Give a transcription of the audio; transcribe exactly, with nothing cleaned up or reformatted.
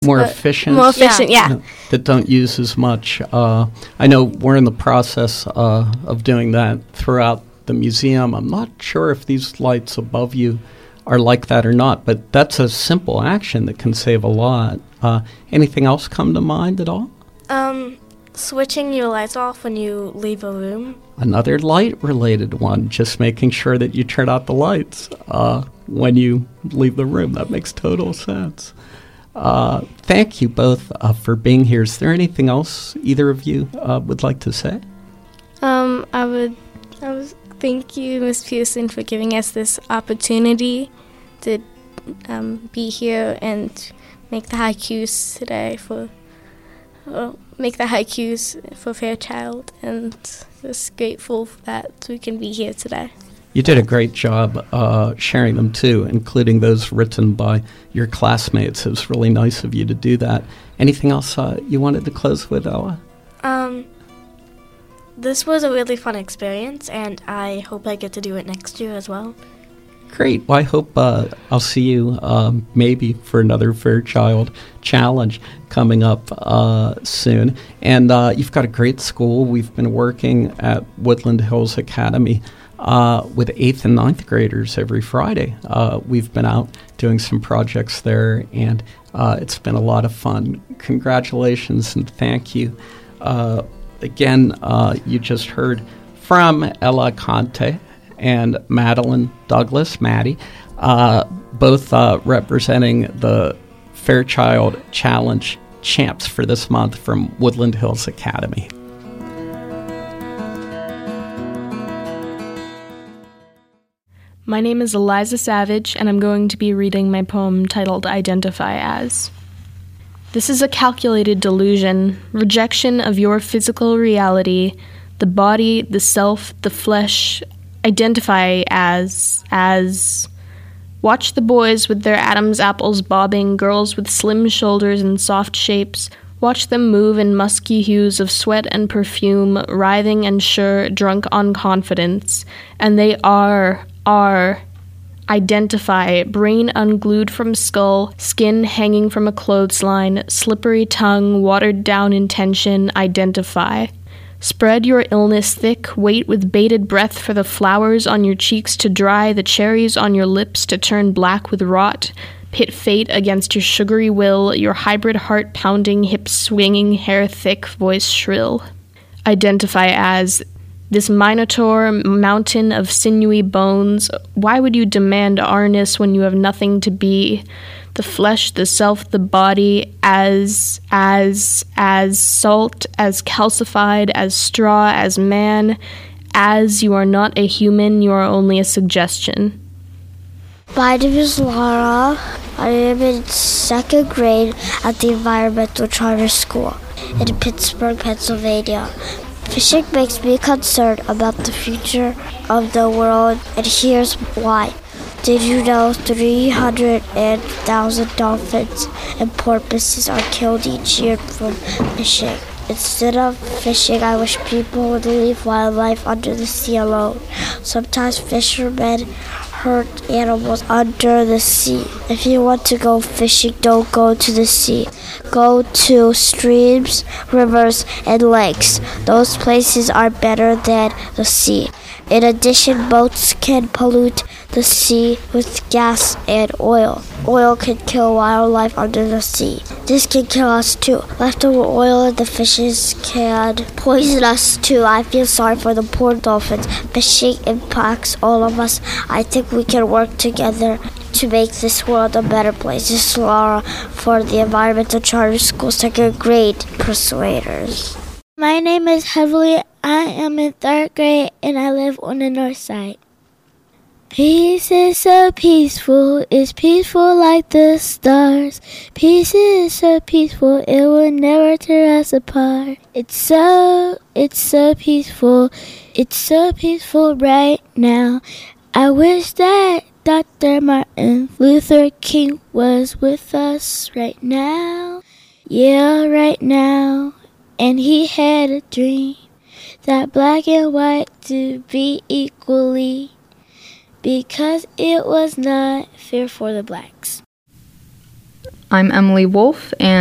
More uh, efficient? More efficient, yeah. yeah. That don't use as much. Uh, I know we're in the process uh, of doing that throughout the museum. I'm not sure if these lights above you are like that or not, but that's a simple action that can save a lot. Uh, anything else come to mind at all? Um, switching your lights off when you leave a room. Another light-related one, just making sure that you turn out the lights uh, when you leave the room. That makes total sense. Uh, thank you both uh, for being here. Is there anything else either of you uh, would like to say? Um, I would, I was thank you, Miz Pearson, for giving us this opportunity to um, be here and make the haikus today for, uh, make the haikus for Fairchild, and just grateful that we can be here today. You did a great job uh, sharing them, too, including those written by your classmates. It was really nice of you to do that. Anything else uh, you wanted to close with, Ella? Um, this was a really fun experience, and I hope I get to do it next year as well. Great. Well, I hope uh, I'll see you um, maybe for another Fairchild Challenge coming up uh, soon. And uh, you've got a great school. We've been working at Woodland Hills Academy Uh, with eighth and ninth graders every Friday. Uh, we've been out doing some projects there, and uh, it's been a lot of fun. Congratulations and thank you. Uh, again, uh, you just heard from Ella Conte and Madeline Douglas, Maddie, uh, both uh, representing the Fairchild Challenge champs for this month from Woodland Hills Academy. My name is Eliza Savage, and I'm going to be reading my poem titled Identify As. This is a calculated delusion, rejection of your physical reality, the body, the self, the flesh. Identify as, as. Watch the boys with their Adam's apples bobbing, girls with slim shoulders and soft shapes. Watch them move in musky hues of sweat and perfume, writhing and sure, drunk on confidence. And they are... are, identify, brain unglued from skull, skin hanging from a clothesline, slippery tongue, watered down intention, identify. Spread your illness thick, wait with bated breath for the flowers on your cheeks to dry, the cherries on your lips to turn black with rot. Pit fate against your sugary will, your hybrid heart pounding, hips swinging, hair thick, voice shrill. Identify as... This minotaur mountain of sinewy bones, why would you demand ourness when you have nothing to be? The flesh, the self, the body, as, as, as salt, as calcified, as straw, as man, as you are not a human, you are only a suggestion. My name is Laura. I am in second grade at the Environmental Charter School in Pittsburgh, Pennsylvania. Fishing makes me concerned about the future of the world, and here's why. Did you know three hundred thousand dolphins and porpoises are killed each year from fishing? Instead of fishing, I wish people would leave wildlife under the sea alone. Sometimes fishermen hurt animals under the sea. If you want to go fishing, don't go to the sea. Go to streams, rivers, and lakes. Those places are better than the sea. In addition, boats can pollute the sea with gas and oil. Oil can kill wildlife under the sea. This can kill us too. Leftover oil in the fishes can poison us too. I feel sorry for the poor dolphins. Fishing impacts all of us. I think we can work together to make this world a better place. This is Laura for the Environmental Charter School second grade Persuaders. My name is Heavenly. I am in third grade and I live on the north side. Peace is so peaceful, it's peaceful like the stars. Peace is so peaceful, it will never tear us apart. It's so, it's so peaceful, it's so peaceful right now. I wish that Doctor Martin Luther King was with us right now. Yeah, right now. And he had a dream that black and white to be equally, because it was not fair for the blacks. I'm Emily Wolf, and